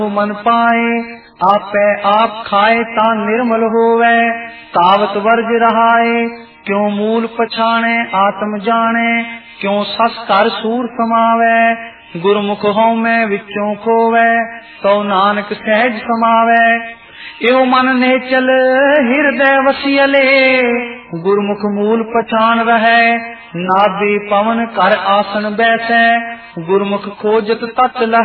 मन पाए आपे आप खाए ता निर्मल होवे, तावत वर्ज रहाए क्यों मूल पछाणे आत्म जाने, क्यों सस कर सूर समावे, गुरमुख हों में विचों खोवे तो नानक सहज समावे। एवं मन ने चल हृदय वसियले, गुरमुख मूल पछाण रहे, नाभि पवन कर आसन बैठे, गुरमुख खोजत तत् लहै।